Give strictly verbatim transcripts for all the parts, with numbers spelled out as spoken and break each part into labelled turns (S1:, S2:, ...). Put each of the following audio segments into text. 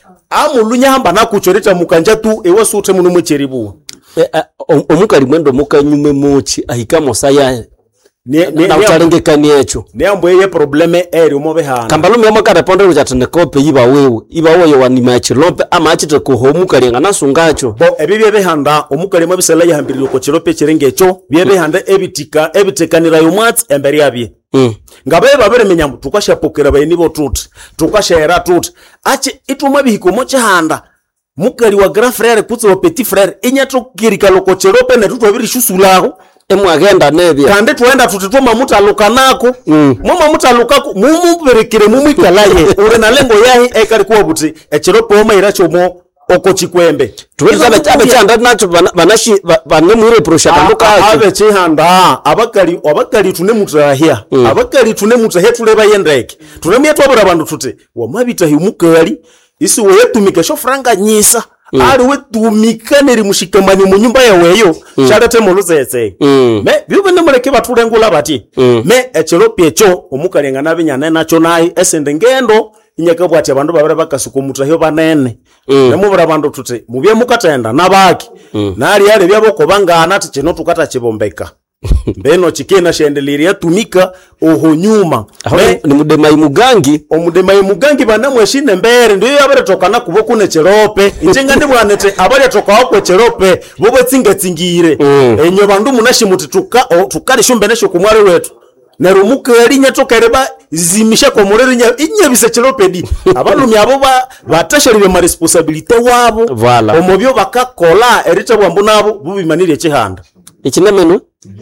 S1: amulunya hamba nakuchoreta mukanja tu ewe sute muno mwecheribu
S2: omukali mwendo mukanyume mochi ahika mosaya ne ne na utarengekani echo
S1: ne ambo ye probleme eri mo behana
S2: kambalume amakara pondero jatende kope iba wewe iba woyo wani machi lope ama achite ko homukali ngana sungacho
S1: bo ebibye behanda omukali mo bisela yahambiriro ko chirope chirengecho bye behanda ebitika ebitekanira yomwats emberi abye
S2: mm.
S1: ngabe babere menyambu tukashapokera bayini bo tuti tukashera tuti achi itumwa bihiko mo chihanda mukali wa grand frère kutse wa petit frère enyato kirika loko chirope ne tutwa biri shusulaho
S2: emu agenda nebya
S1: kande tuenda tutitoma mutaluka nako
S2: mm.
S1: mama mutalukako mumuperekere mumikalaye ure na lengo yahi ekari kuwa buti echirope oma iracho mo oko chikwembe
S2: tuweza abe chanda nacho banashi banemure prosha kanduka
S1: abe chihanda abakali abakali tune mutrahia mm. abakali tune mutrahia tule bayendeke tune myetu abura bandu tuti wamabita himukali isi wetumike sho franga nyisa mm. ari wetumikane rimushikamani mu nyumba yaweyo mm. charate moluzeze
S2: mm.
S1: me bibe nemuleke batulengula bati
S2: mm.
S1: me echirope echo omukalenga nabinyana nacho nayi esende ngendo inyakabwati abantu babere bakasuko mutrahiyo banene mm. nemubura abantu tuti mubye mukatenda nabaki mm. nali yale byaboko bangana ati kino tukata chibombeka mbeno chikena shendeliria tumika oho nyuma
S2: me ni mudemayi mugangi
S1: omudemayi mugangi banamweshine mbere ndiyo yabere tokana kuboko ne cherope injenga ndi bwanete abale toka ko cherope bobo tsinge tsingire
S2: mm.
S1: enyo bandu munashimuti tuka o, tukali shumbe nesho kumware wetu nerumuka linya tokereba zimisha ko murerinya inyebise cherope di abantu myabo ba batasharibe ma responsibility wabo
S2: voilà.
S1: omobyo bakakola erita bwambu nabo bubimanire chihanda
S2: ikinemeno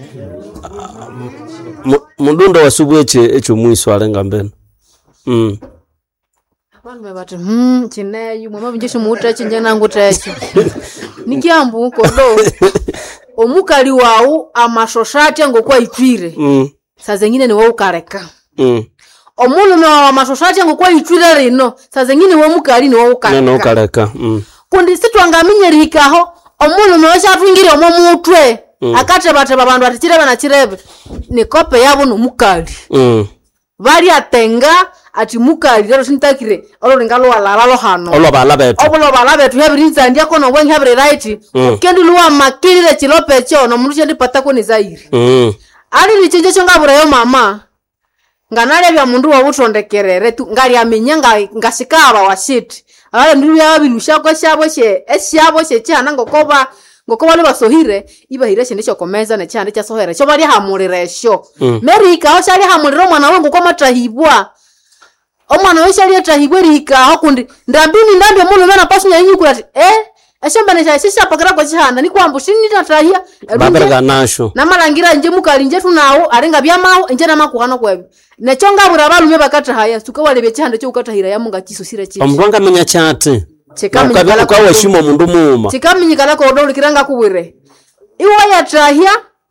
S2: mudundo wasubu eche echo mwiso alenga mbeno mm
S3: abantu bati hm chineyu mama binjesho muta chinje nangu tachi nikiambu kodo omukali wawu amashoshati ngokwa itwire
S2: mm
S3: saa zingine ni wao kareka
S2: mm
S3: omulume wa amashoshati ngokwa itwire rino saa zingine wo mukali ni wao kareka
S2: no kareka mm
S3: kundi sitwangaminyerikaho omulume washatwingire omo mutwe mm. akate bate babandu atichirebe na chirebe ni kope yabo no mukali
S2: mm
S3: bali atenga ati mukali lero sintakire olo ringalo walalo hano
S2: olo bala betu
S3: obolo bala betu hebirinza ndia kono wengi hebire right
S2: mm.
S3: kendi luwa makirire chilope cho no murushe ndi patako ni zairi
S2: mm
S3: ali lichenje chonga burayo mama nganale bya mundu wa butondekerere tu ngali amenyanga ngashikaba washiti ale ndu ya bilusha ko shabo she eshabo she cyana ngokoba ngokoba le basohire iba hireshe ndicho komeza ne cyane cya sohera cyo bari hamuriresho
S2: mm.
S3: merika aho cyari hamuriro mwana wangu ko matahibwa omwana we cyari atahibwe rika aho kundi ndambini ndambe muno mena pasunya yinyukura ati eh ashamba ne cyashisha pakara ko cyana ni kwambushini natahia
S2: baberga nasho
S3: namarangira nje mukali nje tunawo arenga byamaho nje namakuhana kwebe nechonga bura balume bakata haya tukawalebe cyanda cyo ukatahira ya munga kisusira cyo
S2: omrwanga menya cyate
S3: chekaminyikala
S2: kwa weshimo mundu muma
S3: chekaminyikala ko odoli kiranga kubwire iwa ya trahia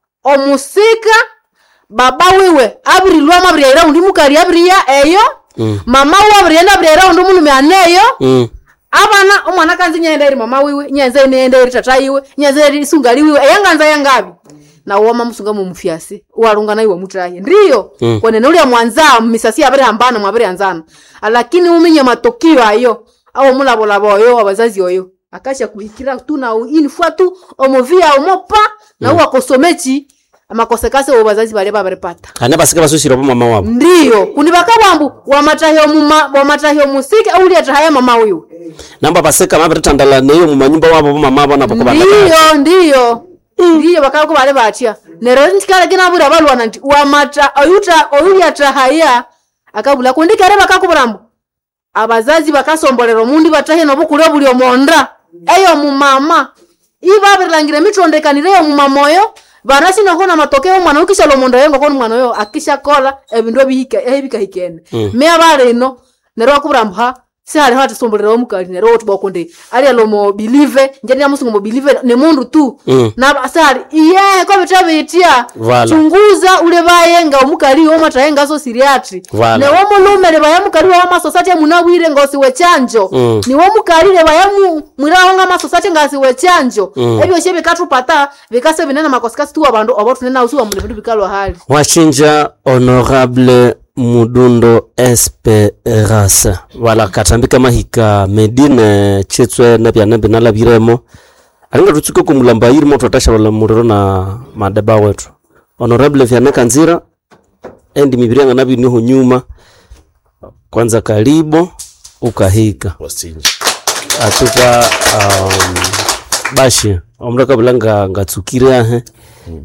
S3: omusika baba wewe abirilwa mabrira undi mukali abriya eyo mm. mama wa abriya abriya undi mulume aneyo
S2: mm.
S3: abana omwana kanzi nyenda iri mama wewe nyenze nenda iri tata yiwe nyenze iri sungali wewe eyanganza yangabi na woma musunga mu mufyasi warunga nayo mutaraye ndiyo mm. kone nuli ya mwanza misasi abere hambana mwabere anzana lakini umenye matokio ayo awo mulabo boyo abazazi oyo akasha kuhikira tu na inifua tu omovia omopa na uwa kosomechi amakosekase obazazi bale babarepata
S2: kana basika basushira bo mama wabo
S3: ndiyo kundi bakabambu wa matahyo muma wa matahyo musike auli atahaya mama uyu
S2: namba basika mabatandala neyo mu manyumba wabo mama wabo napokobanda
S3: ndiyo ndiyo mm. ndiyo bakako bale batia nero ntikala gina bura balwana nti wa mata oyuta oyuli atahaya akabula kundi kare bakako burambu abazazi bakasombolero mundi batahe no bukule buli omonda eyo mu mama iba berangire mitondekanire yo mu mamoyo barasi no kona matokeo mwana ukisha lomondo yengo kono mwana yo akisha kola ebindo bihika ehibika hikene mm. me abare no nero akubramba si hali hata sombolero mukali nero tubokonde ali alomo believe njeni amusungo mo believe ne mundu tu mm. na asali iye ko betabetia
S2: voilà.
S3: chunguza ule bayenga omukali wo matayenga so siriatri
S2: voilà.
S3: ne wo mulume le bayamukali wa ma society munawire ngosi we chanjo mm. ni wo mukali le bayamu mwiraonga ma society ngasi we chanjo mm. ebyo shebe katupata bikase binena makosikasi tu abantu abo tunena usuwa mu bintu bikalo hali
S2: washinja honorable Mudundo Esperance wala katambika mahika Medine chetswe na bya nabi nala biremo alinga tutsuko kumulamba yiri moto tasha wala muriro na madeba wetu honorable Vianney Kanzira endi mibiranga nabi niho nyuma kwanza karibu ukahika
S4: wasinji
S2: atuka um, bashi omraka bulanga ngatsukire ahe hmm.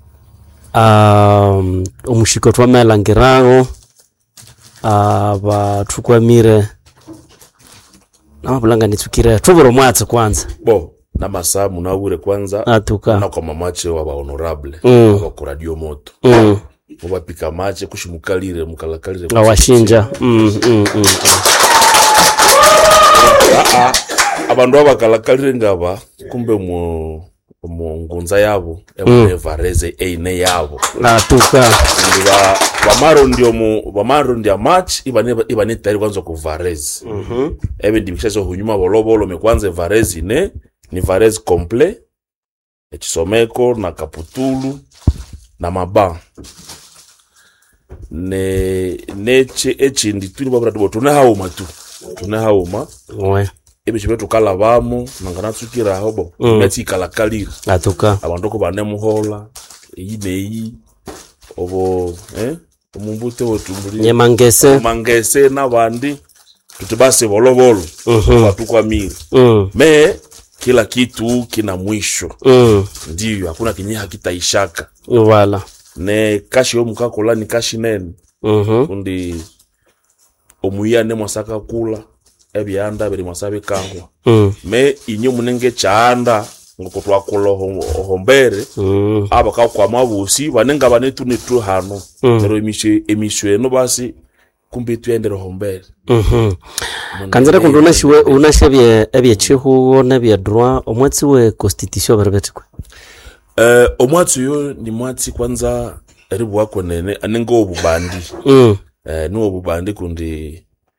S2: um umushiko twa melangirago aba tukwamire na bulanga nitsukire tuburo mwatse kwanza
S4: bo na masamu na ure kwanza
S2: atuka
S4: na kwa mamache wa honorable
S2: mm.
S4: wa ku radio moto
S2: mm.
S4: mubapika mache kushimukalire mukalakalire
S2: awashinja mm mm mm
S4: ah abantu abakalakalire ngaba kumbe mu mu ngunza yabo emwe vareze eine yabo
S2: atuka
S4: ndiba bamaro ndio mu bamaro ndio match ibane ibane tayari kwanza ku vareze
S2: mhm
S4: ebe ndibishazo hunyuma bolobolo me kwanza vareze ne ni vareze complet ekisomeko na kaputulu na maba ne neche echi ndituli babura do tuna hauma tu tuna hauma
S2: we
S4: ebe chibetu kala bamo nangana tsukira hobo
S2: mm.
S4: meti kala kalira
S2: atuka
S4: abantu ko bane muhola iyi obo eh omumbute wotumbuli
S2: nyemangese
S4: mangese na bandi tutibase bolobolo
S2: mhm
S4: watu kwa miri
S2: mm.
S4: me kila kitu kina mwisho
S2: mm.
S4: ndio hakuna kinyi hakitaishaka
S2: wala
S4: ne kashi yo mukakola ni kashi nene
S2: mhm
S4: kundi omuya ne mwasaka kula ebyanda biri mwasabe kangwa
S2: mm.
S4: me inyo munenge chaanda ngoko twakolo hombere
S2: mm.
S4: aba ka kwa mabusi banenga banetu netu hano
S2: mm.
S4: zero emishe emishe no basi kumbe tuyendere hombere
S2: mhm Kanzira kundona shiwe unashabye ebye chihu na bya droit omwatsi we constitution berebetikwe
S4: eh omwatsi yo ni mwatsi kwanza eribu wako nene anengo obubandi
S2: mm.
S4: eh no obubandi kundi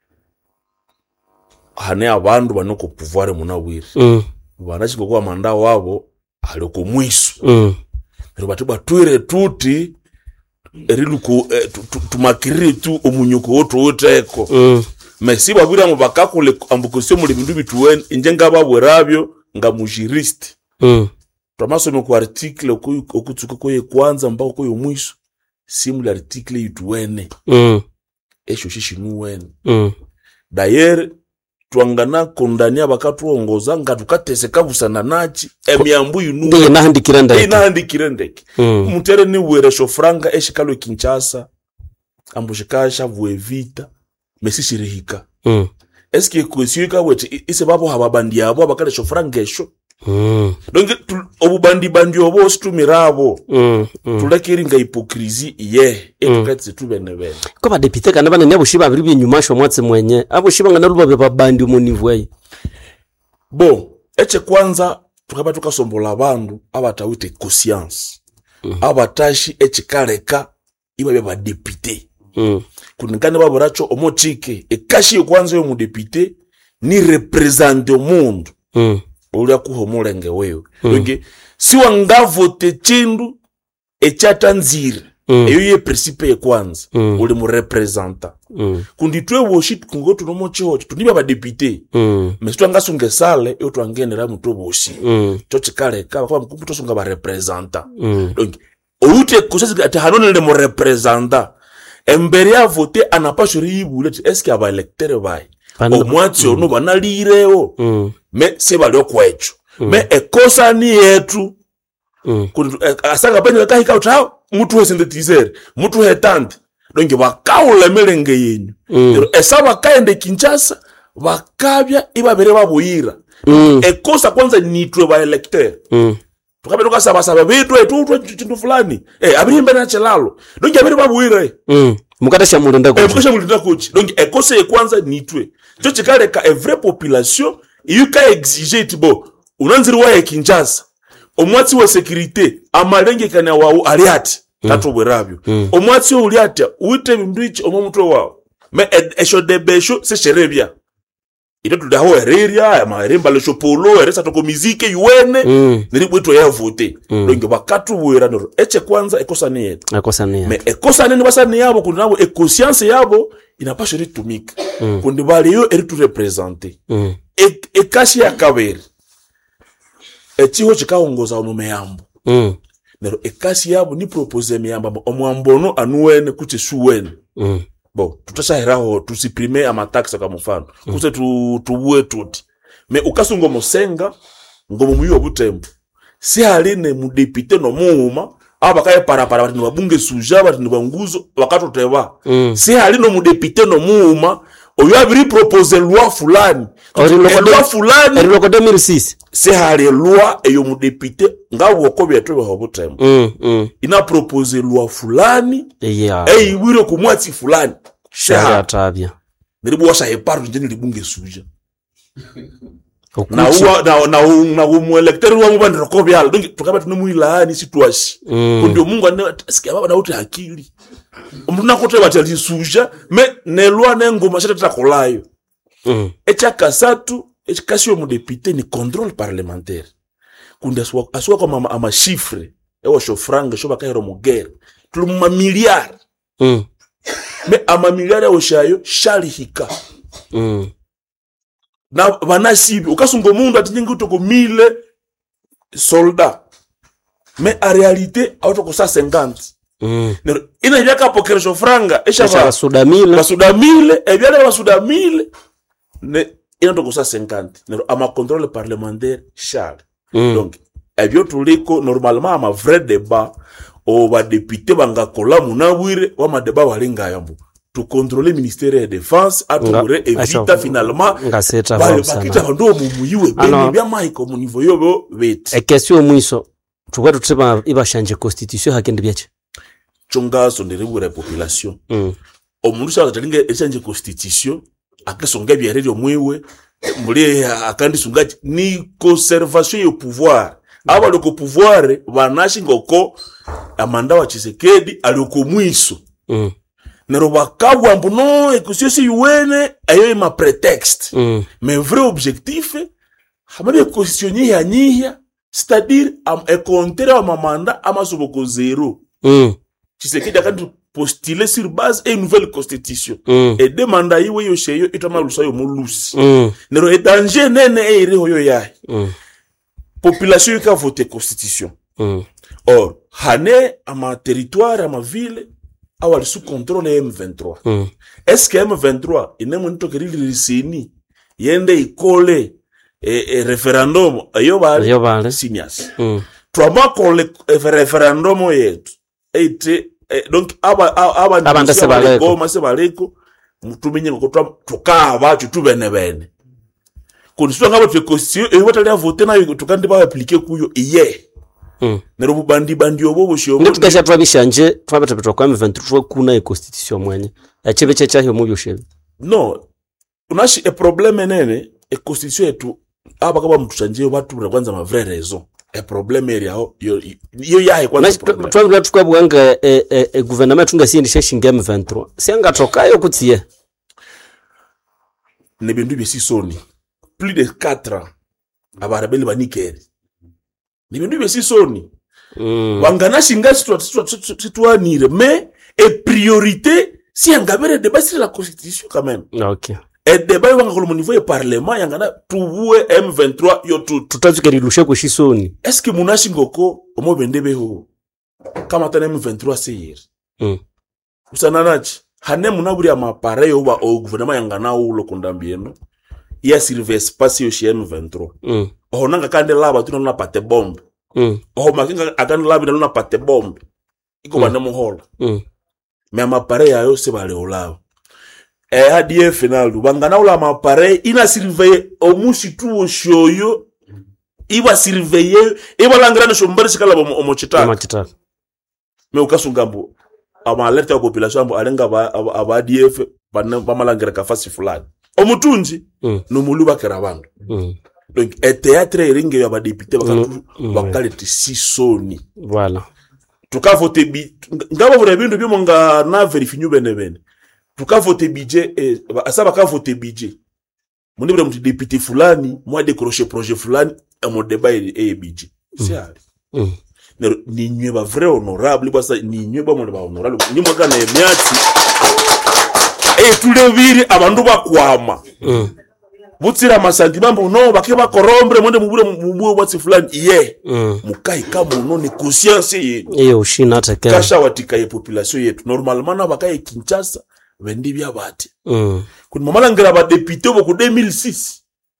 S4: hane abantu banoko pouvoir munawiri
S2: mm.
S4: banachiko kwa manda wabo aliko mwisu
S2: mm.
S4: pero batuba twire tuti eriluko eh, tumakirire tu omunyuko woto woteko
S2: mm.
S4: mesi babira mu bakakule ambukosyo muri bindu bituwen injenga babwerabyo nga mujuriste
S2: mm.
S4: Tomaso mu article okutsuko ko ye kwanza mbako ko yo mwisu simu article ituwene
S2: mm.
S4: esho shishinuwene
S2: mm.
S4: d'ailleurs twangana kondania bakatuongoza ngatukateseka busana nachi emyambu yinu
S2: ndiye nahandikira ndeke
S4: inahandikira ndeke
S2: mm.
S4: mutere ni weresho franga eshikalo Kinshasa ambushikasha vuevita mesishirihika
S2: mm.
S4: eske kwesiyika wete ise babo hababandi yabo abakale sho franga esho
S2: mm.
S4: donc obubandi bandi obo stumirabo
S2: mm. mm.
S4: tulekiringa hypocrisie ye etukatse tubenebene
S2: ko ba député kana bana ne bushiba biri binyumasho mwatse mwenye abo shiba ngana ruba be babandi mu niveau
S4: bo eche kwanza tukaba tukasombola abantu abatawite conscience mm. abatashi eche kaleka ibabe ba député
S2: mm.
S4: kuningane baburacho omochike ekashi kwanza yo mu député ni représente au monde
S2: mm.
S4: ulia kuhomolenge wewe mm. donc si wangavote chindu echata nzire mm. eyo ye principe ye kwanza mm. uli mu representa
S2: mm.
S4: kundi twe woshit kungoto no mocho tuniba ba député
S2: mm.
S4: mais tu ngasunge sale yo twangendera muto boshi
S2: mm.
S4: chochi kale ka kwa mkumbuto sunga ba representa
S2: mm.
S4: donc oute kusasi ati hanone le mo representa embere ya voter anapashuri ibule est-ce qu'il y a ba électeur bai au moins tu no banalireo
S2: mm.
S4: mais c'est ba lokwecho mm. mais ekosa ni yetu
S2: mm.
S4: asanga penye kahika utao mutu wesindetizer mutu hetante donc bakaula melenge yenyu mm. esaba kaende Kinshasa bakabya ibabere baboyira mm. ekosa kwanza nitwe ba electeur mm. tukabe tukasaba saba bitu etu chintu fulani eh abirimbe na chelalo donc abere baboyira
S2: mm. mukadasha mulenda
S4: ko mukadasha mulenda ko donc ekosa kwanza nitwe cyo chikale ka vraie population yuka exiger tibo unanziri wa Kinshasa omwatsi wa sécurité amalenge kana wawo aliati tato bwerabyo mm. omwatsi uliati uite bindu ichi omo mutwe wawo me esho debesho se sherebya ito tudaho ereria ama eremba le chopolo eresa toko mizike yuene
S2: Mm.
S4: niri bwito ya vote donge bakatu buera noro eche kwanza ekosani yetu
S2: Akosania.
S4: me ekosani ni basani yabo kundi nabo ekonscience yabo inapasha ritumika kundi bali yo eri tu representer
S2: Mm.
S4: e, ekashi ya kaberi echiho chikaongoza omumeyambo
S2: Mm.
S4: nero ekasi yabo ni propose meyamba omwambono anuwene kuche suwene
S2: Mm.
S4: bo tutashahiraho tusiprime amataxa kwa mfano mm. kuse tu tuwe tuti me ukasungo mosenga ngomo muyo butembo si haline mudepite no muuma aba kaye para para bati nabunge suja bati nibanguzo wakato teba
S2: Mm.
S4: si haline mudepite no muuma oyo abiri propose loi fulani
S2: Ori
S4: E
S2: loko
S4: loi fulani
S2: Eri loko deux mille six.
S4: si hali loi eyo mudepite ngawo ko byatwe ba butembo
S2: Mm. Mm.
S4: ina propose loi fulani
S2: Yeah.
S4: ei wiro kumwati fulani
S2: Sharia
S4: sha
S2: tabia.
S4: niribu washa heparu njeni libunge suja na
S2: Okuchi.
S4: uwa na na na umuelekter wa mubandiro ko byalo dongi tukaba tunumuilani situashi
S2: Mm.
S4: kundi mungu ane sikia baba na uti hakili umuntu nakote batali suja me nelwa nengo shata takolayo
S2: Mm.
S4: echa kasatu ekasio mu député ni contrôle parlementaire kundi aswa aswa kwa mama ama chiffre ewo shofranga shoba kairo mu guerre tuluma milliard
S2: Mm.
S4: me ama milliard ewo shayo shali hika
S2: Mm.
S4: na banasibi ukasungo mundu atinyengi utoko mille soldats mais en réalité autoko cent cinquante
S2: Mm.
S4: nero ina yaka pokera shofranga
S2: Esha
S4: eshaba
S2: basudamila.
S4: basuda mille ebyale basuda mille ne ina toko cent cinquante nero ama contrôle parlementaire charles
S2: Mm.
S4: donc ebyo tuliko normalement ama vrai débat o ba député bangakola munabwire wa madeba balinga yambo to contrôler ministère de défense atubure
S2: Nga-
S4: evita
S2: Asha-
S4: finalement
S2: Ngaseta
S4: bale
S2: vao
S4: bakita
S2: sana.
S4: ndo mumuyiwe
S2: Ano-
S4: bene bya maiko mu niveau yobo beti
S2: Ekesio mwiso. Tukwa tutsema ibashanje constitution hakende byache.
S4: chongaso ndiribure population
S2: Mm.
S4: omundu sha talinga echanje constitution akasonga bya radio mwiwe muri akandi sungaji ni conservation yo pouvoir aba loko pouvoir banashi ngoko amanda wa Chisekedi aliko mwiso
S2: Mm.
S4: nero bakabwa mbuno ekusio si yuene ayo ma prétexte
S2: Mm.
S4: mais vrai objectif hamane constitution ya nyihia c'est-à-dire am e compter à mamanda amasoboko zéro
S2: Mm.
S4: Chisekedi akandi postuler sur base et une nouvelle constitution
S2: Mm.
S4: et demander yiwe yo sheyo itama lusayo molusi
S2: Mm.
S4: nero e danger nene e ire hoyo yae
S2: Mm.
S4: population ka voter constitution
S2: Mm.
S4: or hane ama territoire ama ville awali sous contrôle M vingt-trois
S2: Mm.
S4: est-ce que M vingt-trois inemo nitokerili lisini yende ikole e, e referendum ayo bali
S2: Ayo bale.
S4: sinias
S2: Mm.
S4: twama kole e, referendum yetu ete e, donc aba aba
S2: Abande se baleko.
S4: goma se baleko mutumenye ngotwa tukaba tutubene bene kuniswa ngabo twe constitution e wata ya voter nayo tukandi ba appliquer kuyo iye
S2: Mm.
S4: nero bubandi bandi obo bushiyo
S2: Ngo tukasha twabishanje twabetapetwa kwa M vingt-trois kuna e constitution mwenye. Achebe checha hiyo mubyo shebe.
S4: no unashi e problème nene e constitution yetu aba kaba mtuchanje watu bra kwanza ma vraie raison e problème eri aho yo yo yahe kwanza problème
S2: Twabula tukabwanga e e e gouvernement tungasindisha shinga M vingt-trois. Sianga tokayo kutsiye.
S4: ne bindu bisi soni plus de quatre ans abarebeli banikeri ne bindu bisi soni
S2: Mm.
S4: wangana shinga situanire mais et priorité si angabere débat sur la constitution quand même
S2: Okay.
S4: et débat wanga ko niveau du parlement yangana tuwe M vingt-trois yo tout
S2: Tutazukerilushe kushisoni.
S4: est-ce que munashi ngoko omobendebe ho kama tana M vingt-trois seyir
S2: Mm.
S4: usananachi hane munaburi ama appareil oba o gouvernement yangana ulo kondambieno ya surveille espace yo chez M vingt-trois
S2: Mm.
S4: ohonanga kande laba tunona pate bombe
S2: Mm.
S4: oho makinga akande laba tunona pate bombe iko bana muhola
S2: Mm.
S4: mais ama appareil ayo se bale olao e hadi final bangana ula ama appareil ina surveille omushi tu oshoyo iba surveiller iba langrana shombari sikala bomo omochita
S2: Machitaka.
S4: me ukasungambo ama alerte ya population ambo alenga ba aba D F bana bamalangera ka fasi fulani omutunji
S2: Mm.
S4: no muluba kerabandu
S2: Mm.
S4: donc e théâtre eringe ya ba député bakatu
S2: Mm, mm,
S4: bakaleti sisoni
S2: Voilà.
S4: tukavote bi ngabo vure bindu byo nga na verify bene bene tukavote budget eh, asa bakavote budget munibira mti député fulani mwa décrocher projet fulani amo débat et budget c'est ali
S2: Mm.
S4: nero ninywe ba vrai honorable basa ninywe ba mwana ba honorable nyimwe kana emyatsi eh tulebiri abandu bakwama
S2: Mm.
S4: butsira masantima mbono bake bakorombre mwende mubure mubwe bwatsi fulani iye
S2: Mm.
S4: mukai kama uno ni conscience yetu
S2: Iyo ushina teke.
S4: kasha watika ye population yetu normalement na bakaye Kinshasa bendi bya bati
S2: Mm.
S4: kun mamala ngira ba député bo ku deux mille six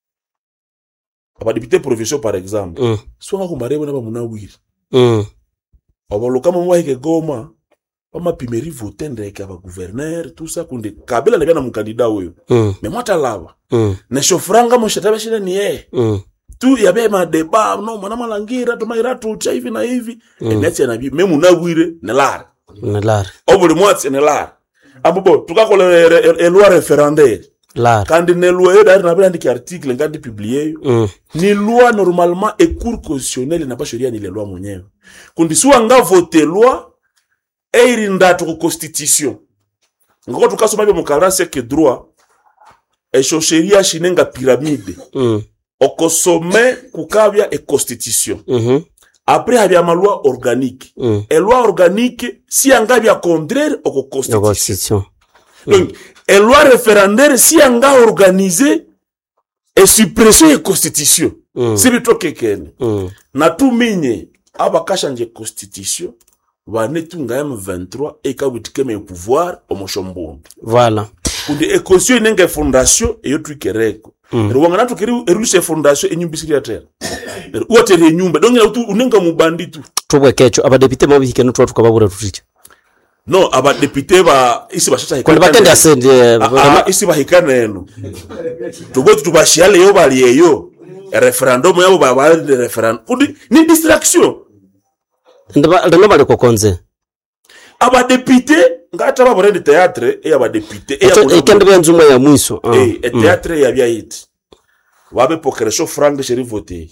S4: aba député provincial par exemple
S2: Mm.
S4: swanga kumbarebo na ba munawiri
S2: Mm.
S4: abalo kama mwahike Goma bama pimeri voter ndeke aba gouverneur tout ça kunde Kabila lebya na mukandida oyo
S2: Mm.
S4: mais mwata lava
S2: Mm.
S4: na shofranga mo shataba shine ni yeye
S2: Mm.
S4: tu yabe ma débat no mwana malangira to maira tu cha hivi na hivi mm. enetse na bi memu nawire ne lar
S2: Nelare.
S4: obuli mwatsi ne lar abubo tukakole e loi référendaire
S2: Lar.
S4: kandi ne loi d'ailleurs na bela ndiki article ngandi publier
S2: Mm.
S4: ni loi normalement et cour constitutionnelle na pas sheria ni les lois mwenyewe kundi suwa nga voter loi e irinda to constitution ngoko tukasoma byo mukarase ke droit e sheria shinenga pyramide
S2: Mm.
S4: okosome kukabya e constitution
S2: Mhm.
S4: après habya ma loi organique
S2: Mm.
S4: e loi organique si anga bya contraire au
S2: La
S4: constitution
S2: constitution.
S4: donc e loi référendaire si anga organiser e suppression e constitution
S2: Mm.
S4: si bitoke kene
S2: Mm.
S4: na tuminye aba kashanje constitution bane tunga M vingt-trois e kabutike me pouvoir omoshombo
S2: Voilà.
S4: kundi e constitution nenge fondation e yotu kereko
S2: Mm.
S4: rwanga natu kiri eruse fondation enyumbisiri ya tera wote re nyumba donc na tu unenga mubandi tu
S2: Tubwe kecho abadepite mo bihike nutwa tukababura tuticha.
S4: no aba député ba isi bashata
S2: Kwani bakende asende
S4: ah isi bahikana eno tubo tubashale yo bali eyo e referendum yabo ba ba referendum kundi ni distraction
S2: ndaba ndaba bali kokonze.
S4: aba député ngata ba borende théâtre e aba député e
S2: E kende benzuma ya mwiso.
S4: eh e théâtre ya bya it wabe pokeresho franc de chéri voter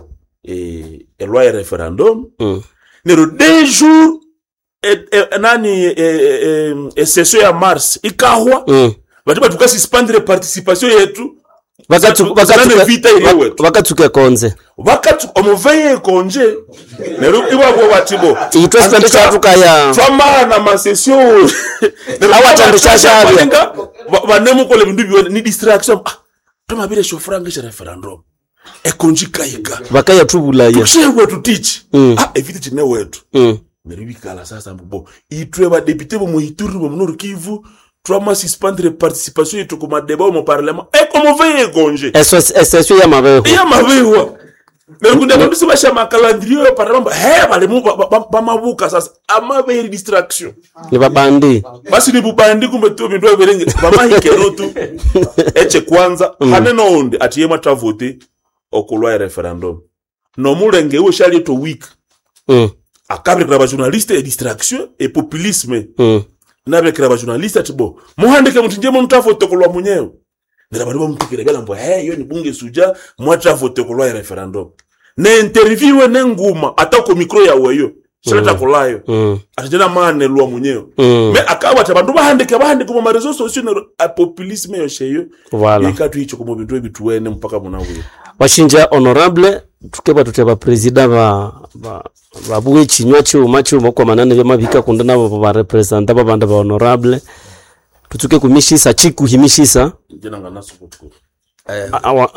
S4: et e loi referendum
S2: Mm.
S4: nero deux jours et, et nani e, e, e session ya mars ikahwa
S2: Mm.
S4: batu tukasuspendre participation yetu
S2: Bakatu
S4: Zana vita ile
S2: bakatu
S4: wetu
S2: bakatuke konze.
S4: bakatu omuveye konje nero ibabo batibo
S2: Itwe spende cha tukaya.
S4: twamara na ma session
S2: Awatandisha shabi.
S4: banemu kole bindu biwe ni distraction ah tuma bile shofranga cha referendum e konji kaiga
S2: Bakaya tubula ya.
S4: kushewe tu teach
S2: Mm.
S4: ah evite tine wetu
S2: Mm.
S4: neribikala sasa mbo itwe ba député bo muhituru bo munuru Kivu twama suspendre participation yetu kuma débat mo parlement e comme veye konje
S2: Eso eso ya mabeho.
S4: iya mabewa nero kunde ko bisi basha makalandrio yo parlement he bale mu ba mabuka sasa amabe distraction
S2: Ni babandi.
S4: basi ni bubandi kumbe tu bindu berenge mama hikero tu eche kwanza haneno onde atiyema tavote okulwa ya referendum no mulenge wo shali to week
S2: Mm.
S4: akabri kwa journaliste et distraction et populisme
S2: Mm.
S4: nabe kwa journaliste atibo muhandike mtinje mu mtavote kulwa munyewe ngira bari bamutukira bela mbo hey yo ni bunge suja mwatavote kulwa ya referendum ne interview we nguma atako micro ya weyo shalata kulayo
S2: Mm.
S4: atijana mane lwa munyewe
S2: Mm.
S4: me akawa tabandu bahandike bahandike mu marezo sociaux a populisme yo sheyo
S2: Voilà.
S4: ikatu hicho kuma bintu bituwene mpaka munawe
S2: Washinja honorable tukeba tuteba president ba ba babuwe chinywa cyuma cyuma kwa manane bya mabika kunda nabo ba represent ababanda ba honorable tutuke kumishisa chikuhimishisa
S4: jena ngana sukutu
S2: awa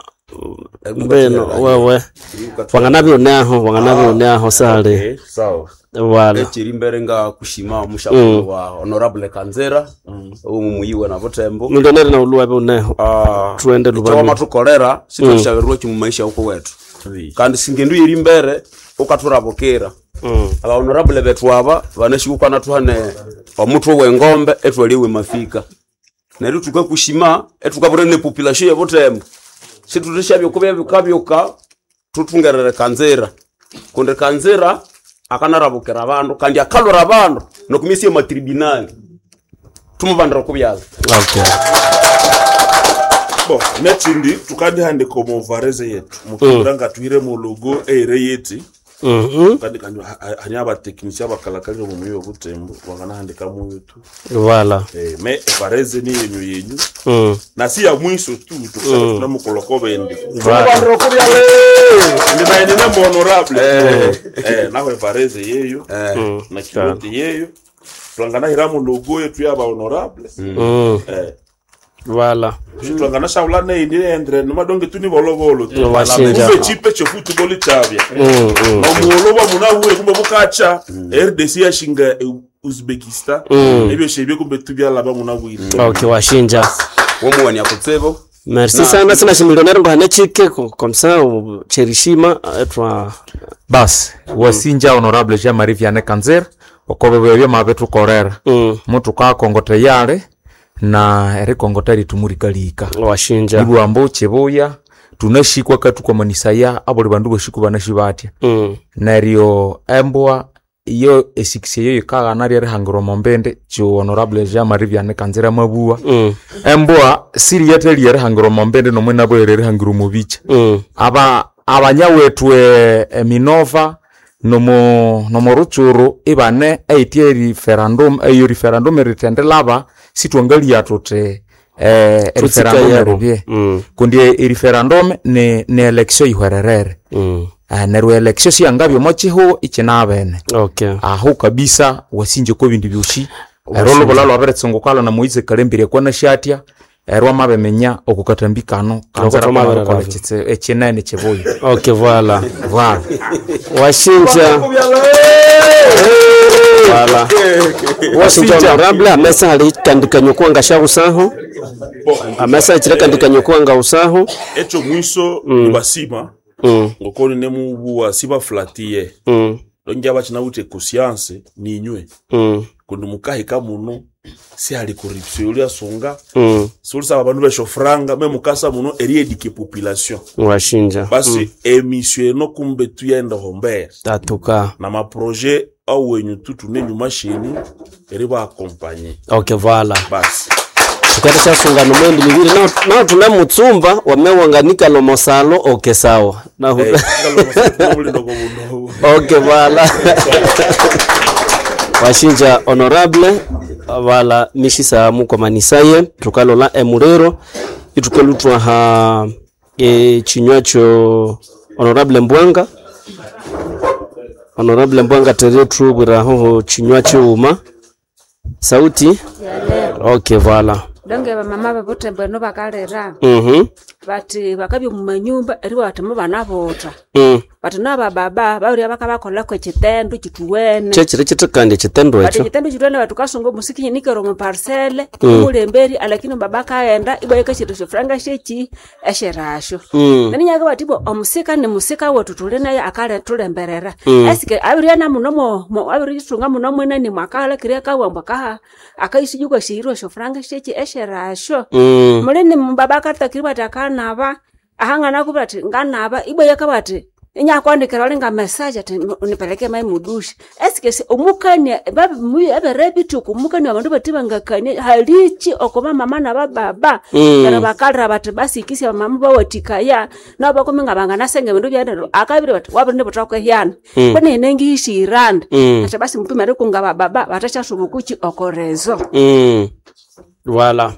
S2: beno wewe wanganabi onaho wanganabi onaho sale
S4: sawa
S2: wala
S5: ekiri mbere nga kushima mushakuru wa honorable Kanzera umu muyiwe na botembo
S2: ndonere na uluwa be onaho
S5: ah
S2: tuende
S5: Choma
S2: lubani
S5: matukolera situshaberwa kimu maisha uko wetu kandi singendu yiri mbere ukaturabokera
S2: Mm.
S5: aba honorable betu aba banashikukana tuhane omutwe wengombe etwaliwe mafika nari tukakushima etukaburene population ya botembo situtishabyo kubya bikabyoka tutungerere Kanzera kunde Kanzera akanarabukira abantu kandi akalora abantu nokumisiye matribunal tumubandira kubyaza
S2: Okay.
S4: bo netindi tukandi hande komo vareze yetu mukiranga tuire mu logo ere yeti
S2: Mhm.
S4: kandi kanyo hanya aba technicien abakalakalira mu miyo butembo wangana handika mu yetu
S2: Voilà.
S4: eh me vareze ni yenyu yenyu
S2: Mm.
S4: na si ya mwiso tu tukisema tunamukolokoba bende
S2: Voilà.
S4: bandro kuri ale ndi na ene nembo honorable eh eh nawe vareze yeyo
S2: Mm.
S4: na kibote yeyo twangana hiramu logo yetu yaba honorable
S2: Mm.
S4: eh
S2: Voilà.
S4: twangana shaula ne ndi endre no madonge tuni bolobolo tu
S2: Washinja.
S4: kumbe chipe che football chavya
S2: Mm. Mm.
S4: no muoloba munawe kumbe bukacha R D C yashinga Uzbekistan ebyo shebye kumbe tubya laba munawiri
S2: Okay, washinja.
S5: womuwani yakutsebo
S2: Merci sana sana shimilionero ndo hanechike comme ça au cherishima etwa
S6: basi wasinja honorable Jean Marie Vianney Kanzer okobe byo mabetu korera
S2: mm.
S6: mutu ka kongote yale na ere kongote litumurikalika
S2: washinja.
S6: ibu ambo cheboya tunashikwa katu kwa manisaya abo bandu bashiku banashibatya
S2: Mm.
S6: nario embwa iyo esikise yo ikaga nari ere hangiro mombende cho honorable Jean Marie Vianney Kanzer mabua
S2: Mm.
S6: embwa siri yeteli ere hangiro mombende no mwena bo ere hangiro mubicha
S2: Mm.
S6: aba abanyawetu e Minova nomo nomo ruchuru ibane eitie referendum eyo referendum ritende laba sitwangalia tote eh referendum
S2: yero.
S6: rubie
S2: Mm.
S6: kundi referendum ne ne election ihwererere
S2: Mm.
S6: eh ne election si angabyo mochiho ikinabene
S2: Okay.
S6: aho kabisa wasinje ko bindi byushi erolo bolalo aberetsongo kala na Moise Kalembire kwa na shatia erwa mabemenya okukatambikano kanzara
S2: mabere
S6: kwa
S2: ravi.
S6: chitse echenene cheboyo
S2: Okay, voilà.
S6: voilà
S2: Washinja. Voilà. Washinja honorable amesa alikandikanywa kwanga sha usaho. Amesa alikandikanywa kwanga usaho.
S4: echo mwiso mm. basima
S2: Mm.
S4: ngokoni nemu buwa siba flatie
S2: Mm.
S4: donja bachina ute conscience ni nywe
S2: Mm.
S4: kundi mukahi kamuno si ali corruption uli songa
S2: Mm.
S4: sulsa abantu besho franga me mukasa muno eriedike population
S2: Washinja.
S4: basi mm. emission no kumbe tuyenda homber
S2: Tatuka.
S4: na ma projet au wenyu tutu nenyu machine eri ba accompagner
S2: Okay, voilà.
S4: basi
S2: Tukata cha sungano mwendi mibili na na tuna mutsumba wamewanganika lomosalo okay sawa. Na hu-
S4: eh ngalo msitobuli ndogo bundo
S2: Okay, voilà. Washinja honorable wala mishisa mu kwa manisaye tukalola emurero itukalutwa ha e chinywacho honorable Mbwanga honorable Mbwanga teretru bura ho chinywacho uma sauti okay, voilà.
S7: Donge bamama babote bano bakalera
S2: Mhm.
S7: bati bakabye mu manyumba eri batama banabota
S2: Mm.
S7: bati naba baba bawuri bakabakola ko kitendo kituwene
S2: Chechire chitakandi chitendo
S7: bati
S2: echo.
S7: kitendo kituwene batukasunga musiki nikero mu parcelle mulemberi alakini baba kaenda iboyeka chitu franga shechi esherasho
S2: Mm.
S7: nani nyaga batibo omusika ne musika wetu tulena ya akale tulemberera esike abiri na muno mo abiri tunga muno mwena ni mwakala kire kawamba kaha akaisijukwa shiro sho franga shechi esherasho
S2: Mm.
S7: mulini mbaba katakiri batakana ba ahangana kubati nganaba iboyeka bati inya kwandikira olinga message ati unipeleke mai mudushi eske se omukanya babi muye aberebi tukumukanya abantu batiba ngakanye halichi okoma mama na baba
S2: Mm.
S7: kana bakalra bati basi ikisi mama bawatikaya nabo kominga bangana senge bintu byandero akabiri bati wabinde botako hyana kone nengi ishiranda
S2: Mm.
S7: ati basi mtume ari kunga baba batacha subukuchi okorezo
S2: Mm. Voilà.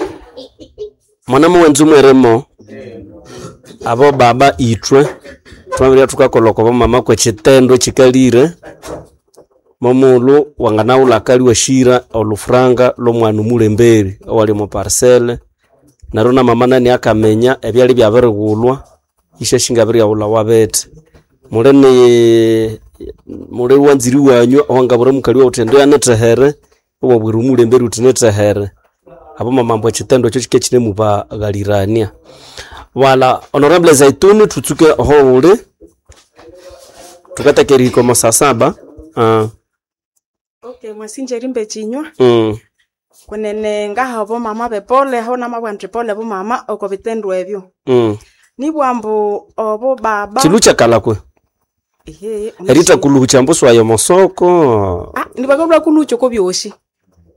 S2: Mwana mwenzu mweremo abo baba itwe twabira tukakoloko bo mama kwe chitendo chikalire momulu wangana ulakali wa shira olufranga lo mwana mulemberi wali mu parcelle narona mama nani akamenya ebyali byabirigulwa ishe shinga biri yaula wabete mulene mule wanziri wanyu wangabura mukali wa utendo yanetehere ubo bwiru mulemberi utinetehere abo mamambo chitendo cyo chike chine muba galirania wala honorable Zaituni tutsuke ho ule tukata keriko mo saa saba ah
S8: Okay, mwasinje rimbe chinywa
S2: mm
S8: kunene ngaha bo mama bepole ho na mabwantre pole bo mama oko bitendo ebyo
S2: mm
S8: ni bwambo obo baba
S2: chilucha kala kwe
S8: ehe
S2: erita kulucha mboswa yo mosoko
S8: ah ni bagobwa kulucho ko byoshi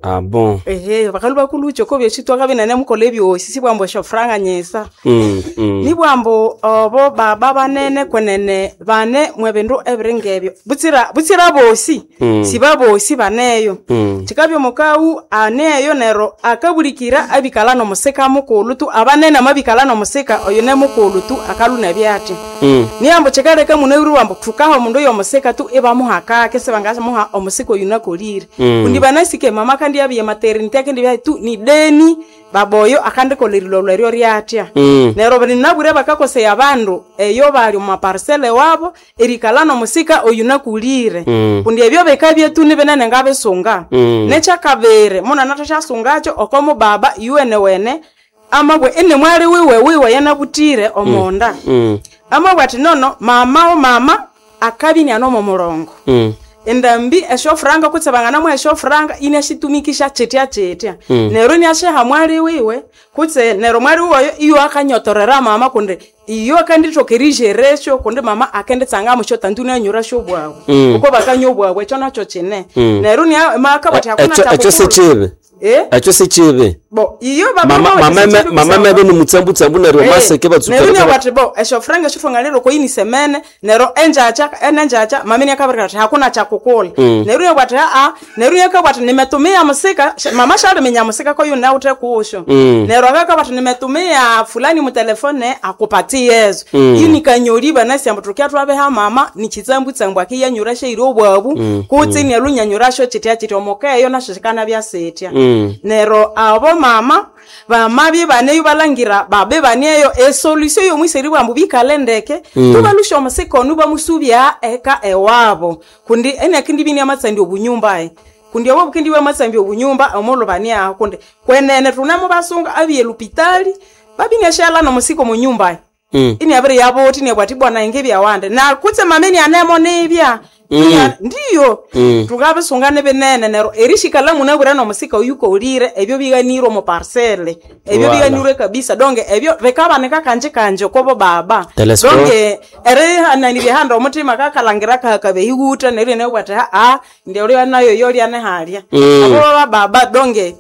S2: Ah bon.
S8: ehe bakalu bakulucho ko byeshitwa kabinene mukole byosi sibwambo shofranga nyesa
S2: Mm. Mm.
S8: ni bwambo obo baba banene kwenene bane mwebindu ebiringebyo butsira butsira bosi
S2: Mm.
S8: siba bosi baneyo
S2: Mm.
S8: chikabyo mukau aneyo nero akabulikira abikala no museka mukulu tu abanene mabikala no museka oyo ne mukulu tu akaluna byati
S2: Mm.
S8: niambo chikaleka muneuru wambo tukaho mundu yo museka tu eba muhaka kese bangasha muha omusiko yuna kolire
S2: Mm.
S8: kundi banasike mama kandi abiye maternity akindi bya tu ni deni baboyo akandi kolirilo lweryo ryatya
S2: Mm.
S8: nero bali nabure bakakose abandu eyo bali mu parcelle wabo erikala no musika oyuna kulire
S2: Mm.
S8: kundi ebyo bekabye tu ni benene ngabe sunga
S2: Mm.
S8: necha kabere muna natasha sungacho okomo baba yuene wene amabwe ene mwali wiwe wiwe yanabutire omonda
S2: Mm.
S8: amabwe ati nono mama o mama akabini anomo murongo
S2: Mm.
S8: endambi esho franga kutsebangana mwe esho franga inashitumikisha chetia chetia
S2: Mm.
S8: nero ni ashe hamwali wiwe kutse nero mwali wiwe iyo akanyotorera mama kunde iyo akanditokerije resho kunde mama akende tsanga musho tanduna nyura sho bwawe
S2: Mm.
S8: uko bakanyo bwawe chona cho chine
S2: Mm.
S8: nero ni maka bati hakuna
S2: Echo echo se chibe.
S8: eh
S2: Echo se chibe.
S8: bo iyo baba
S2: Mama mama me- mama mebe ni mutsambu tsambu na ryo mase ke
S8: nero ni
S2: batsukara.
S8: wati bo esho franga shifunga lero ko ini semene nero enjacha enjacha mamini akabarika ati hakuna cha kukula
S2: Mm.
S8: nero ya wati a nero ya kabati nimetumia musika sh- mama shale menya musika ko yuna ute kuosho
S2: Mm.
S8: nero ya kabati nimetumia fulani mu telefone akupatie yezo
S2: Mm.
S8: ini kanyori banasi ambutukia twabe ha mama ni chitsambu tsambu akiya nyura she iro bwabu
S2: Mm.
S8: kuti ni runya nyura sho chitia chiti omokeyo na shikana bya setia
S2: Mm.
S8: nero abo mama bamabi baneyo balangira babe baneyo e solution yo mwiseri bwambu bikalendeke
S2: Mm.
S8: tubalusha omusiko nuba musubya eka ewabo kundi ene kindi bini amatsandi obunyumba e kundi abo kindi we amatsandi obunyumba omolo bania kundi kwenene tunamo basunga abiye lupitali babinya shala no musiko mu nyumba e
S2: Mm.
S8: ini abere yabo tine bwati bwana ingebya wande na kutse mameni anemo nebya
S2: Mm.
S8: Iya, ndiyo
S2: Mm.
S8: tugabe sungane benene nero erishikala munabura no musika uyuko ulire ebyo biganiro mu parcelle ebyo
S2: Voilà.
S8: biganiro kabisa donge ebyo bekaba neka kanje kanje kobo baba
S2: Telesco.
S8: donge ere anani bihanda omutima kakalangira kakabe higuta nere ne wata a ndio uri nayo yori ane halia
S2: Mm.
S8: abo baba baba donge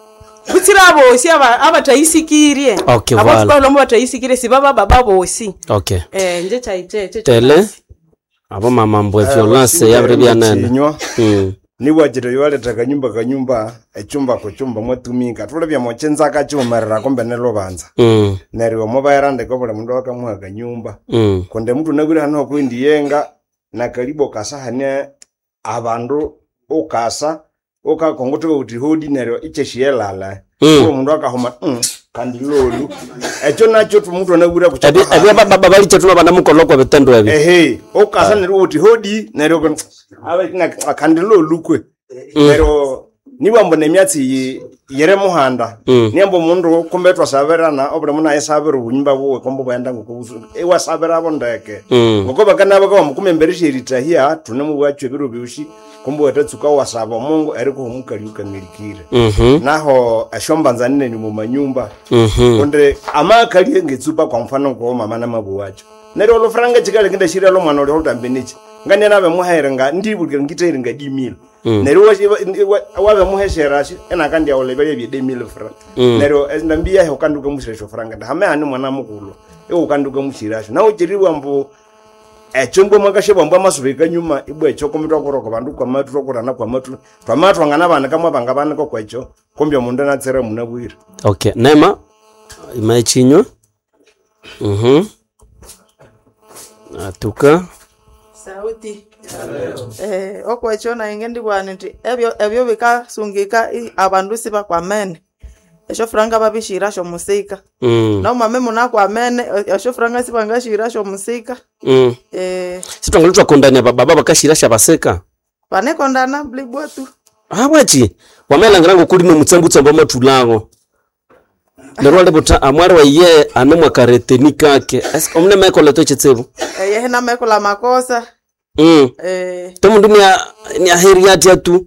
S8: kutira bosi aba abatayisikirie
S2: Okay,
S8: abo
S2: voilà.
S8: twalo mu batayisikirie si baba baba bosi
S2: Okay.
S8: eh nje chaite
S2: Tele. Abo mama mbwe violence ya brebya nene.
S1: Chinywa.
S2: Mm.
S1: niwajire yoleta kanyumba kanyumba echumba ku chumba mwatumika tulebya mochenza kachumerera kombe nelobanza
S2: Mm.
S1: neryo mobayarande kobole mundu akamuha kanyumba
S2: Mm.
S1: konde mtu nagura hano kwindi yenga na karibo kasahane abandu ukasa ukakongotoka uti hodi neryo icheshiyelala
S2: Mm.
S1: uwo mundu akahoma mm, kandi lolu echo nacho tumuntu nagura
S2: Ebi
S1: kuchapa
S2: ebi baba bali chetuna bana mukoloko betendo ebi.
S1: ehe ukasa neryo uti hodi neryo kon abe na kandi lolu kwe neryo niwambo nemyatsi yere muhanda
S2: Mm.
S1: niambo mundu kumbetwa saberana obule muna esabero bunyumba buwe kombo bayanda ngokubuzu ewa sabera bondeke
S2: Mm.
S1: ngoba kana baka mukumemberesherita hiya tunemu bwachwe biro byushi kombo watatsuka wasaba mungu ariko homukali ukangelikire
S2: Mhm.
S1: naho ashombanza nene ni mu manyumba
S2: Mhm.
S1: konde amakali ngetsupa kwa mfano kwa mama na mabu wacho nero lo franga chikale kinda shira lo mwana lo tambenichi ngane nabe muhairenga ndibulike ngitairenga dimil nero wabe muhesherashi ena kandi awole bele bi demil fra nero ndambia he ukanduka mushiresho franga ndame hani mwana mukulo e ukanduka mushirashi na uchiriwa mbo echombo makashebwa mbo masubika nyuma ibwe choko mitwa koroko bandu kwa matu rokorana kwa matu twa matu ngana bana kamwa banga bana ko kwecho kombya mundu na tsere munabwira.
S2: Okay, Nema imaichinywa. Mhm. Atuka.
S9: Sauti. Eh, okwecho na ingendi bwana nti ebyo ebyo bikasungika i- abandu siba kwa mene. Esho franga babishira sho musika.
S2: Mm.
S9: Na mame muna kwa mene esho franga siba ngashira sho musika.
S2: Mm.
S9: Eh,
S2: Sitongolitwa kondania baba baba kashirasha baseka.
S9: pane kondana blibwa tu.
S2: Ah wachi. Wamelangira ngokuri no mutsambu tsamba matulango. Lero le bota amwari wa ye anemwa kareteni kake. As omne meko leto chetsebo.
S9: Eh, yehe na meko la makosa.
S2: Mm.
S9: Eh,
S2: Tomu dunia ni aheri yati tu.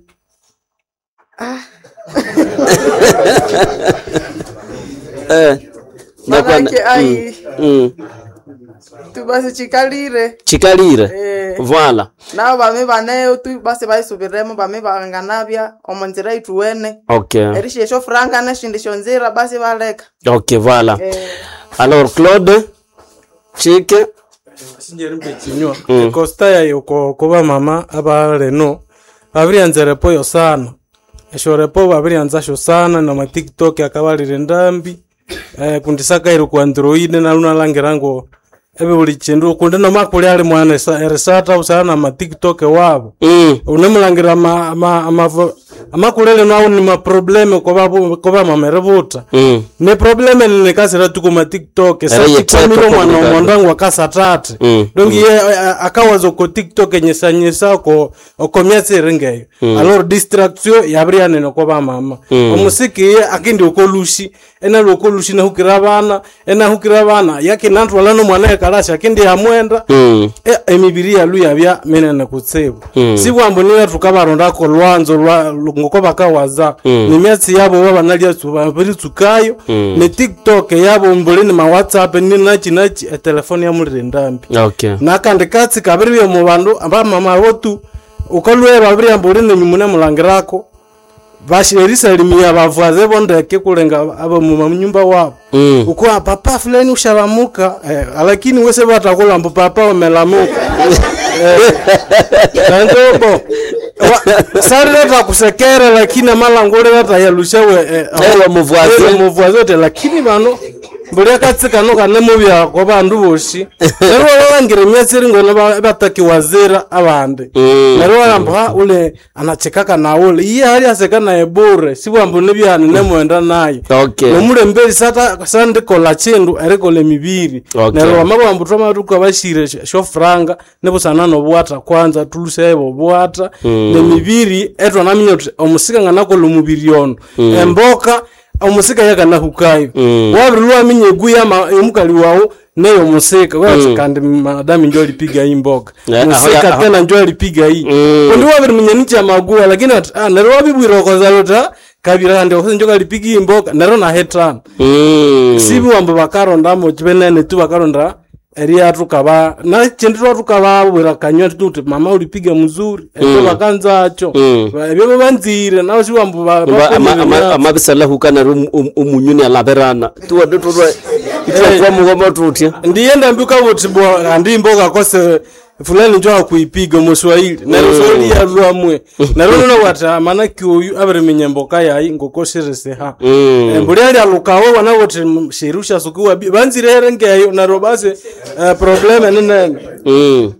S2: Eh.
S9: manake ai
S2: Mm.
S9: tu basi chikalire.
S2: Chikalire.
S9: Eh, Eh.
S2: Voilà.
S9: nabo bame baneyo tu basi baisubiremo bame banganabya omonzira ituwene
S2: Okay.
S9: erishe esho franga neshindisho nzira basi baleka
S2: Okay, voilà.
S9: Eh.
S2: Alors Claude Chike
S10: sinjeri mbechinywa mm. Costa ya yuko kuba mama aba reno abirianza repo yo sana esho repo babirianza sho sana na ma TikTok akabalire ndambi eh kundisaka iro ku Android na luna langirango ebe buli chindu kunde no makuli ali mwana eresata usana ma TikTok wabo
S2: mm.
S10: unemulangira ma ma ama amakulele nawo ni ma probleme ko babo ko ba mamerebuta
S2: mm.
S10: ne probleme ni kasira tuko ma TikTok sa tikomilo mwana mwandangu akasatate
S2: mm.
S10: donc ye akawazo ko TikTok nyesanyesa ko okomyatse rengeyo mm. alors distraction yabriane no ko ba mama mm. omusiki ye akindi okolushi ena lokolushi na hukira bana ena hukira bana yake nantu walano mwana kalasha akindi amwenda mm. e emibiri ya luya bya menene kutsebo mm. sibwambo niwe tukabaronda ko lwanzo lwa ngoko bakawaza mm. ni myatsi yabo baba nalia tsuba biri tsukayo mm. ne TikTok yabo mbole ni ma WhatsApp ni nachi nachi e telefone ya muri ndambi
S2: okay
S10: nakande katsi kabiri byo mu bandu aba mama wotu ukalwe babiri mbole ni nyumune mulangirako bashirisa limia bavaze bondeke kulenga aba mu nyumba wabo mm. uko papa fulani ushalamuka eh, lakini wese batakola mbo papa umelamuka Tanto sareta kusekera lakini malangole hata yalushawe eh
S2: muvuaze
S10: muvuaze lakini bano buri akatsika no kana mubya ko bandu boshi rero wangire myasiri ngona bataki wazira abande rero amba ule anachekaka na ule iye hali asekana ebure sibwambo nebyane nemwenda nayo
S2: okay
S10: nomule mbeli sata sande kola chindu ereko le mibiri rero amabambo toma ruko bashire sho franga nebusana no bwata kwanza tulusebo bwata ne mibiri etwa naminyo omusika ngana ko lumubiri yono emboka omusika yakana hukayo mm. wabirwa minye guya emukali wawo neyo musika wacha mm. kandi madami njo alipiga hii mboga yeah, musika tena njo alipiga hii mm. ndi wabiri minye nicha magua lakini ah nero wabibwiro ko zalota kabira ndio njo alipiga hii mboga nero na hetan mm. sibu wambo bakaronda mo chibenene tu bakaronda eria tukaba na chendro tukaba bwira kanywa tuti mama ulipiga mzuri ndo bakanza acho bebe banzire nawo si wambu
S2: amabisala hukana umunyuni alaberana tuwa tutwa itwa mugoma tuti
S10: ndienda mbuka buti bwa ndi mboga kose fulani njoo kuipiga muswahili na swahili ya lwamwe na rono wata mana kiuyu abere minyemboka yayi ngokosherese ha mbuli ali alukawo wana wote shirusha sukuwa banzire rengeyo na robase probleme nene
S2: mm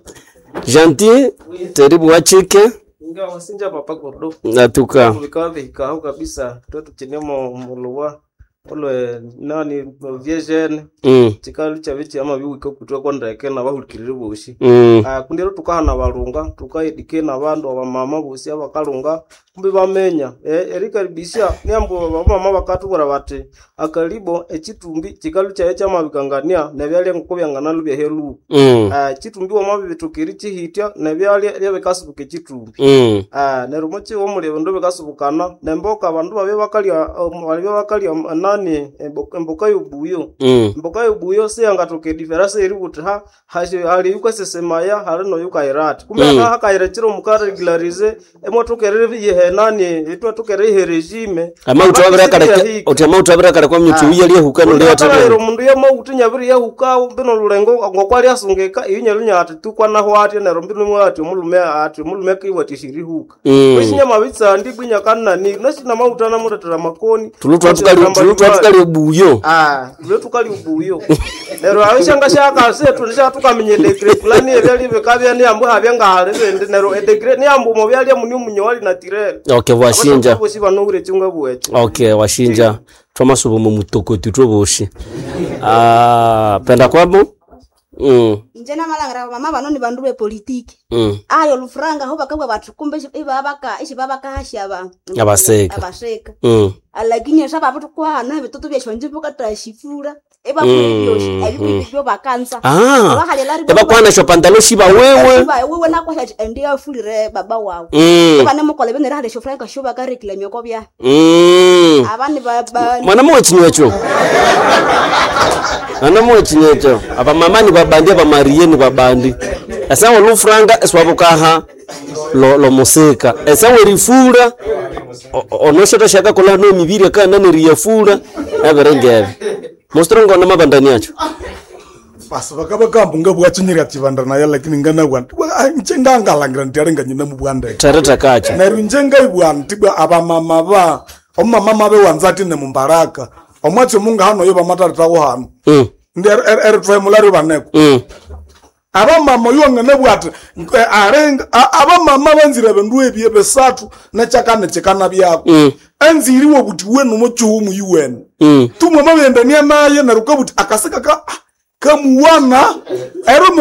S2: gentil teribu wachike
S11: nga wasinja papa kordo
S2: natuka
S11: bikawa bikawa kabisa toto chenemo mulwa olwe nani viejene mm. chikalu cha bichi ama biwiko kutwa kondeke na bahulikirire boshi mm. ah kundero tukahana balunga tukaidike na bandu abamama boshi abakalunga kumbe bamenya eh erikaribisha nyambo bamama bakatubura bati akalibo echitumbi chikalu cha echa mabikangania na byale ngokubyangana lubye helu mm. ah chitumbi wa mabi bitukiri chihitya na byale byabekasubuke chitumbi mm. ah nerumochi wo mulebe ndo bekasubukana nemboka abandu babe bakalya babe bakalya nani mboka yubuyo mm. mboka yubuyo se angatoke diference eri butha haje ali yukasesemaya hari no yukairati kumbe mm. hakaira chiro mukara regularize emotokerere ye nani etwa tokere regime
S2: ama utwabira kare utama utwabira kare kwa mnyutu yali hukano leo tata
S11: ro mundu ye mauti nyabiri ye hukao bino lulengo ngokwali asungeka inya lunya ati tukwa naho ati na rombino mwati mulume ati mulume kiwati shiri huka kwishinya mabitsa ndigwinya kana ni nashina mautana mutatara makoni
S2: tulutwa tukali tulutwa tukali ubuyo
S11: ah tulutwa tukali ubuyo lero abishanga shaka se tulisha tukamenye degree fulani ebyali bekabya ni ambu habyenga hare bende nero degree ni ambu mo byali muni munyowali na tirere
S2: okay washinja
S11: okay
S2: okay washinja twamasubu mu mutoko tutoboshi ah penda kwabo mm
S12: njena malangara mama banoni bandu be politiki
S2: mm
S12: ayo lufranga ho bakabwa batu kumbe ibabaka ishi babaka hashaba
S2: abaseka
S12: abaseka
S2: mm
S12: alakini shaba batu kwa na bitoto byashonje bukata shifura eba kuyoshi abibi byo bakanza
S2: ah eba kwana sho pantalo shiba wewe
S12: ba wewe na kwa ndio fulire baba wao eba ne mukole bene rade sho franka sho baka reclaim yoko bya
S2: mm
S12: abani baba
S2: mwana mo chinyecho ana mo chinyecho aba mama ni babandi aba marie ni babandi Esa olufranga eswabukaha lo lo musika. Esa werifura onoshota shaka kola no mibiri kana neriyafura aberengebe. Mostrongo na mabandani yacho.
S13: Basi bakaba kambunga bwachinyira chivanda naye lakini ngana bwantu nchenga ngalangira ndiarenga nyina mu bwanda
S2: tarata kacha
S13: na rinjenga ibwantu bwa abamama ba omama be wanzati ne mumbaraka omwatse munga hano yoba matarata wo hano
S2: mm
S13: ndi er er famulari baneko
S2: mm
S13: abamama yongene bwati arenga abamama banzira bendu ebiye besatu na chakane chekana byako
S2: mm
S13: enziriwo buti wenu mu chumu yuwen
S2: mm
S13: tumwe mabende ni naye na rukabuti akaseka ka kamuwana ero